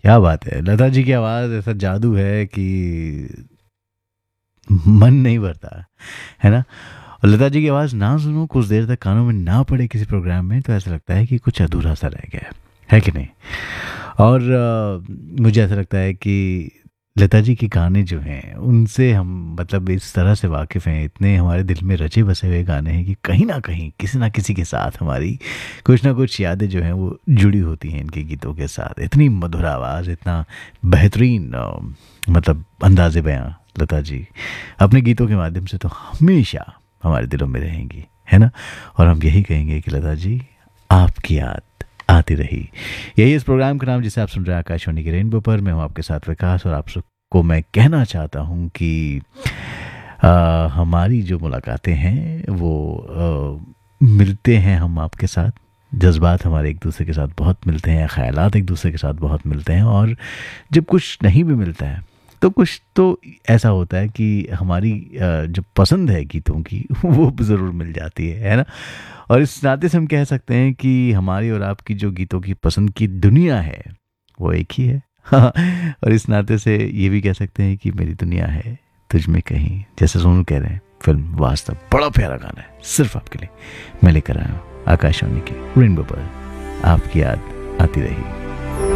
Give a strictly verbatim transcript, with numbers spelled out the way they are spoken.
क्या बात है, लता जी की आवाज़ ऐसा जादू है कि मन नहीं भरता, है ना? और लता जी की आवाज़ ना सुनो, कुछ देर तक कानों में ना पड़े किसी प्रोग्राम में, तो ऐसा लगता है कि कुछ अधूरा सा रह गया है है कि नहीं? और अ, मुझे ऐसा लगता है कि लता जी के गाने जो हैं उनसे हम मतलब इस तरह से वाकिफ़ हैं, इतने हमारे दिल में रचे बसे हुए गाने हैं कि कहीं ना कहीं किसी ना किसी के साथ हमारी कुछ ना कुछ यादें जो हैं वो जुड़ी होती हैं इनके गीतों के साथ। इतनी मधुर आवाज़, इतना बेहतरीन अ, मतलब अंदाज़े बयां लता जी अपने गीतों के माध्यम से तो हमेशा हमारे दिलों में रहेंगी, है ना? और हम यही कहेंगे कि लता जी, आपकी याद आती रही। यही इस प्रोग्राम का नाम जिसे आप सुन रहे हैं आकाशवाणी के रेनबो पर। मैं हूँ आपके साथ विकास, और आप सबको मैं कहना चाहता हूँ कि अ, हमारी जो मुलाकातें हैं वो अ, मिलते हैं हम आपके साथ, जज्बात हमारे एक दूसरे के साथ बहुत मिलते हैं, ख़यालात एक दूसरे के साथ बहुत मिलते हैं, और जब कुछ नहीं भी मिलता है तो कुछ तो ऐसा होता है कि हमारी अ, जो पसंद है गीतों की वो ज़रूर मिल जाती है है ना? और इस नाते से हम कह सकते हैं कि हमारी और आपकी जो गीतों की पसंद की दुनिया है वो एक ही है। और इस नाते से ये भी कह सकते हैं कि मेरी दुनिया है तुझ में कहीं, जैसे सोनू कह रहे हैं। फिल्म वास्तव बड़ा प्यारा गाना है, सिर्फ आपके लिए मैं लेकर आया हूँ आकाशवाणी के रेनबो पर। आपकी याद आती रही।